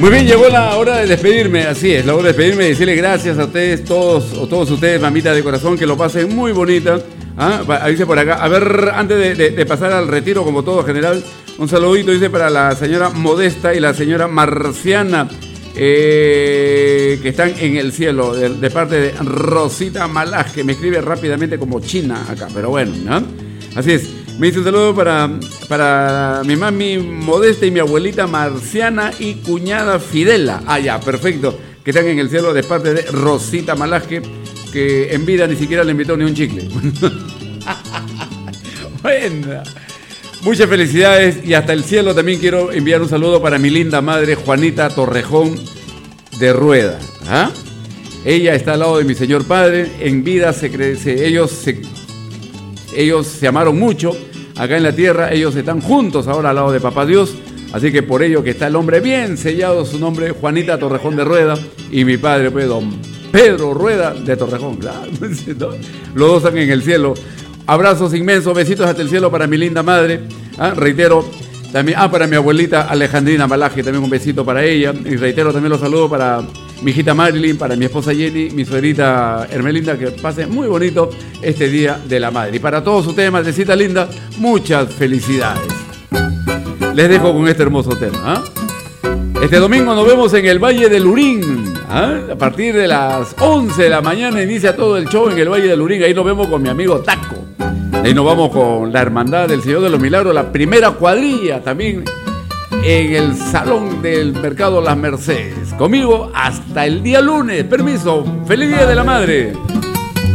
Muy bien, llegó la hora de despedirme, así es, la hora de despedirme y decirle gracias a ustedes, todos ustedes, mamita de corazón, que lo pasen muy bonita. Dice por acá, a ver, antes de pasar al retiro, como todo general, un saludito, dice, para la señora Modesta y la señora Marciana, que están en el cielo, de parte de Rosita Malaj, que me escribe rápidamente como China acá, pero bueno, ¿no? Así es. Me dice un saludo para mi mami Modesta y mi abuelita Marciana y cuñada Fidela. Ah, ya, perfecto. Que están en el cielo de parte de Rosita Malaje, que en vida ni siquiera le invitó ni un chicle. Bueno, muchas felicidades y hasta el cielo. También quiero enviar un saludo para mi linda madre Juanita Torrejón de Rueda. ¿Ah? Ella está al lado de mi señor padre. En vida ellos se amaron mucho acá en la tierra, ellos están juntos ahora al lado de Papá Dios, así que por ello que está el nombre bien sellado, su nombre Juanita Torrejón de Rueda, y mi padre pues don Pedro Rueda de Torrejón, claro, los dos están en el cielo. Abrazos inmensos, besitos hasta el cielo para mi linda madre, reitero, también, para mi abuelita Alejandrina Malaje, también un besito para ella, y reitero también los saludos para mi hijita Marilyn, para mi esposa Jenny, mi suegrita Hermelinda, que pase muy bonito este Día de la Madre. Y para todos ustedes, madrecita linda, muchas felicidades. Les dejo con este hermoso tema. Este domingo nos vemos en el Valle del Lurín. A partir de las 11 de la mañana inicia todo el show en el Valle del Lurín. Ahí nos vemos con mi amigo Taco. Ahí nos vamos con la Hermandad del Señor de los Milagros, la primera cuadrilla también en el Salón del Mercado Las Mercedes. Conmigo hasta el día lunes. Permiso. Feliz Día de la Madre.